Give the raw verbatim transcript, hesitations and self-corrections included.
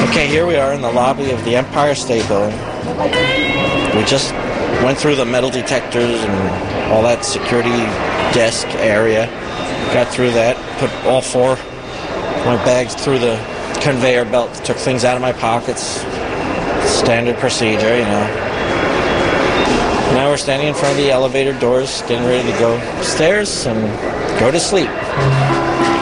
Okay, here we are in the lobby of the Empire State Building. We just went through the metal detectors and all that security desk area. Got through that, put all four of my bags through the conveyor belt, took things out of my pockets. Standard procedure, you know. Now we're standing in front of the elevator doors, getting ready to go upstairs and go to sleep.